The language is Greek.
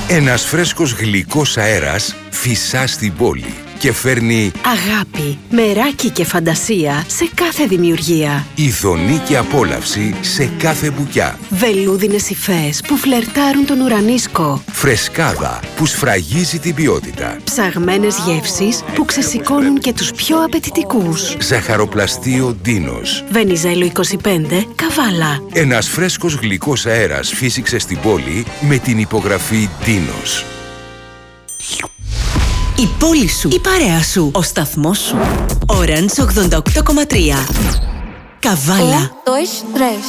Ένας φρέσκος γλυκός αέρας φυσά στην πόλη και φέρνει αγάπη, μεράκι και φαντασία σε κάθε δημιουργία. ειδονή και απόλαυση σε κάθε μπουκιά. Βελούδινες υφές που φλερτάρουν τον ουρανίσκο. Φρεσκάδα που σφραγίζει την ποιότητα. Ψαγμένες γεύσεις που ξεσηκώνουν και τους πιο απαιτητικούς. Ζαχαροπλαστείο Ντίνος. Βενιζέλο 25, Καβάλα. Ένας φρέσκος γλυκός αέρας φύσηξε στην πόλη με την υπογραφή Ντίνος. Η πόλη σου, η παρέα σου, ο σταθμός σου. Orange 88,3. Καβάλα. 1, 2, 3.